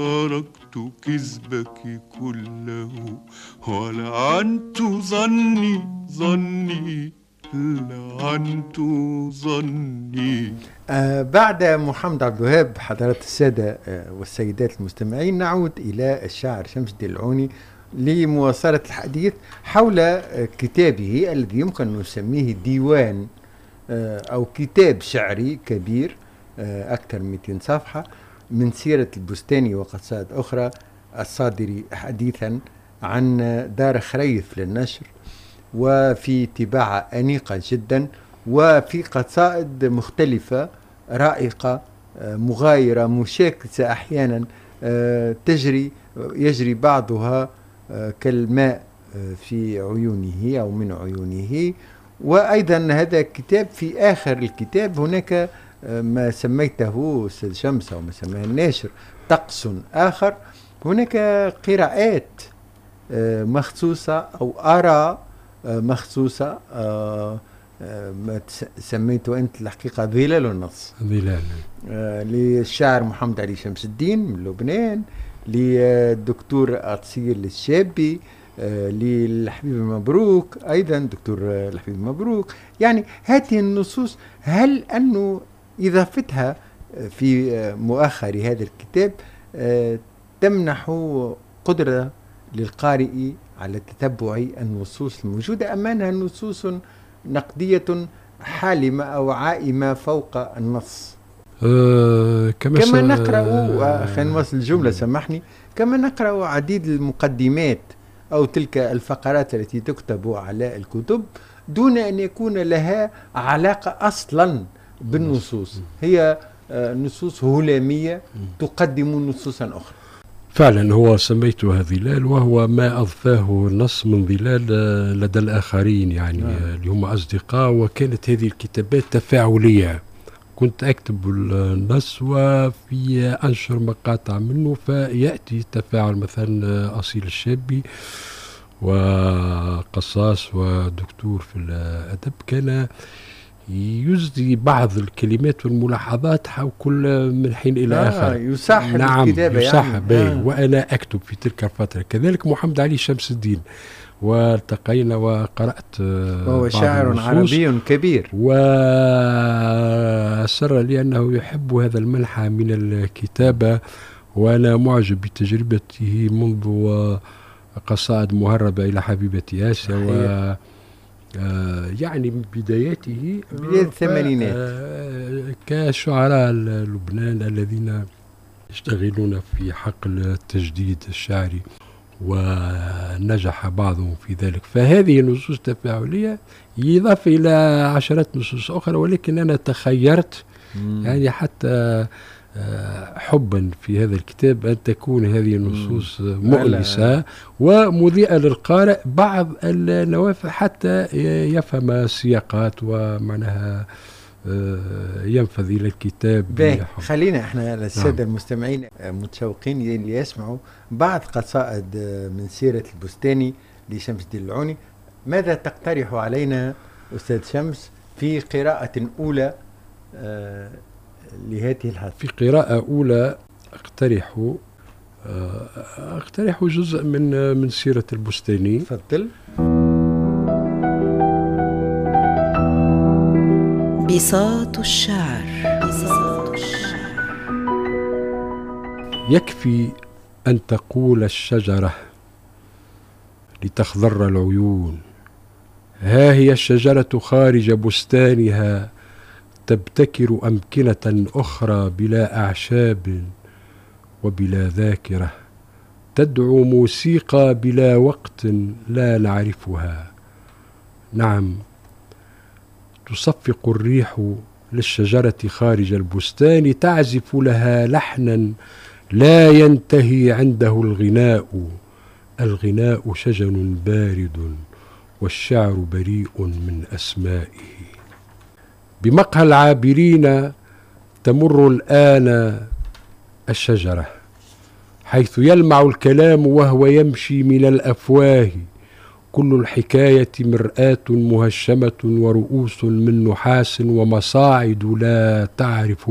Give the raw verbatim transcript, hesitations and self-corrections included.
تركت كذبك كله ولعنت ظني ظني لعنت ظني. آه بعد محمد عبد الوهاب حضرات السادة آه والسيدات المستمعين، نعود إلى الشاعر شمس الدين العوني لمواصلة الحديث حول آه كتابه الذي يمكن أن نسميه ديوان آه أو كتاب شعري كبير آه أكثر من مئتين صفحة من سيرة البستاني وقصائد أخرى، الصادر حديثا عن دار خريف للنشر، وفي طباعة أنيقة جدا، وفي قصائد مختلفة رائقة مغايرة مشاكسة أحيانا تجري يجري بعضها كالماء في عيونه أو من عيونه. وأيضا هذا الكتاب في آخر الكتاب هناك ما سميته أستاذ شمس أو ما سماه الناشر طقس آخر، هناك قراءات مخصوصة أو آراء مخصوصة ما سميته أنت الحقيقة ظلال النص، ظلال للشاعر محمد علي شمس الدين من لبنان، للدكتور أطسيل الشابي، للحبيب المبروك أيضا دكتور الحبيب المبروك. يعني هذه النصوص هل أنه إضافتها في مؤخر هذا الكتاب تمنح قدرة للقارئ على تتبع النصوص الموجودة أم أنها نصوص نقدية حالمة أو عائمة فوق النص؟ أه كما, كما نقرأ خلينا نوصل الجملة سمحني، كما نقرأ عديد المقدمات أو تلك الفقرات التي تكتب على الكتب دون أن يكون لها علاقة أصلا بالنصوص، هي نصوص هلامية تقدم نصوصا أخرى. فعلا هو سميتها ظلال، وهو ما أضفاه النص من ظلال لدى الآخرين يعني آه. اللي هم أصدقاء، وكانت هذه الكتابات تفاعلية، كنت أكتب النص وفي أنشر مقاطع منه فيأتي تفاعل، مثلا أصيل الشابي وقصاص ودكتور في الأدب كان يزدي بعض الكلمات والملاحظات حول من حين إلى آه آخر، يصاحب نعم الكتابة يصاحب يعني. آه. وأنا أكتب في تلك الفترة، كذلك محمد علي شمس الدين، والتقينا وقرأت وهو شاعر عربي كبير، وأسر لي أنه يحب هذا المنحى من الكتابة، وأنا معجب بتجربته منذ قصائد مهربة إلى حبيبتي آسيا، و آه يعني من بداياته بداية الثمانينات آه كشعراء لبنان الذين يشتغلون في حقل التجديد الشعري، ونجح بعضهم في ذلك. فهذه نصوص تفاعلية إضافة إلى عشرات نصوص أخرى، ولكن أنا تخيرت مم. يعني حتى حبا في هذا الكتاب أن تكون هذه النصوص مؤنسة ومضيئة للقارئ بعض النوافذ حتى يفهم السياقات ومعناها ينفذ إلى الكتاب. خلينا احنا السادة المستمعين متشوقين ليسمعوا بعض قصائد من سيرة البستاني لشمس الدين العوني. ماذا تقترح علينا أستاذ شمس في قراءة أولى آه لهذه الحلقة؟ في قراءة أولى أقترح أقترح جزء من من سيرة البستاني. تفضل. بساط الشعر. يكفي أن تقول الشجرة لتخضر العيون، ها هي الشجرة خارج بستانها تبتكر أمكنة أخرى بلا أعشاب وبلا ذاكرة، تدعو موسيقى بلا وقت لا نعرفها. نعم، تصفق الريح للشجرة خارج البستان، تعزف لها لحنا لا ينتهي عنده الغناء. الغناء شجن بارد والشعر بريء من أسمائه. بمقهى العابرين تمر الآن الشجرة، حيث يلمع الكلام وهو يمشي من الأفواه. كل الحكاية مرآة مهشمة ورؤوس من نحاس ومصاعد لا تعرف